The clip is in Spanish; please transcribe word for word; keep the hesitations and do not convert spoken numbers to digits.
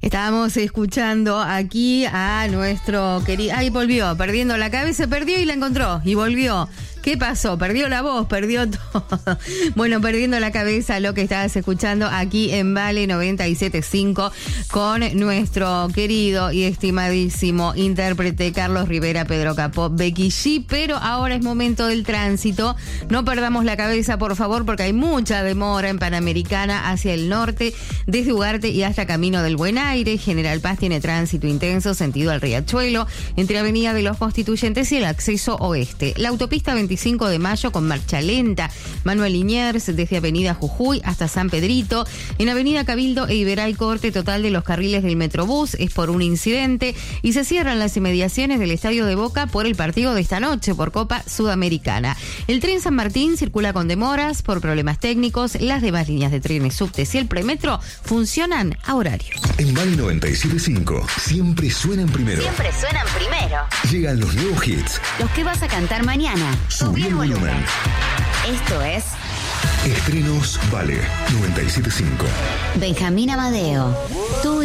Estábamos escuchando aquí a nuestro querido... Ahí volvió, perdiendo la cabeza, perdió y la encontró, y volvió. ¿Qué pasó? Perdió la voz, perdió todo. Bueno, perdiendo la cabeza, lo que estabas escuchando aquí en Vale noventa y siete punto cinco con nuestro querido y estimadísimo intérprete Carlos Rivera, Pedro Capó, Becky G. Pero ahora es momento del tránsito. No perdamos la cabeza, por favor, porque hay mucha demora en Panamericana hacia el norte, desde Ugarte y hasta Camino del Buen Aire. General Paz tiene tránsito intenso, sentido al Riachuelo, entre Avenida de los Constituyentes y el acceso oeste. La autopista veinticinco de mayo con marcha lenta. Manuel Liniers, desde Avenida Jujuy hasta San Pedrito. En Avenida Cabildo e Iberay, corte total de los carriles del Metrobús, es por un incidente. Y se cierran las inmediaciones del Estadio de Boca por el partido de esta noche, por Copa Sudamericana. El tren San Martín circula con demoras por problemas técnicos. Las demás líneas de trenes, subtes y el premetro funcionan a horario. En Vale noventa y siete punto cinco, siempre suenan primero. Siempre suenan primero. Llegan los nuevos hits. Los que vas a cantar mañana. Subí el volumen. Esto es Estrenos Vale noventa y siete punto cinco. Benjamín Amadeo. Tú